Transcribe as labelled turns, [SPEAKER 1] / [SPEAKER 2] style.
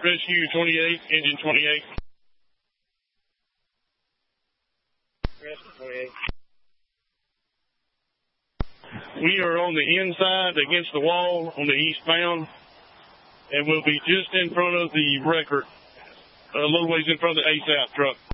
[SPEAKER 1] Rescue 28, engine 28.
[SPEAKER 2] Rescue 28.
[SPEAKER 1] We are on the inside against the wall on the eastbound, and we'll be just in front of the record, a little ways in front of the ASAP truck.